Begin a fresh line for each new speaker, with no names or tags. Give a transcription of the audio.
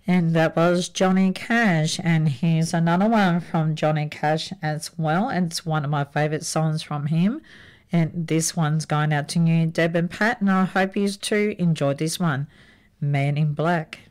And that was Johnny Cash. And here's another one from Johnny Cash as well. It's one of my favourite songs from him. And this one's going out to you, Deb and Pat. And I hope you too enjoyed this one. Man in Black.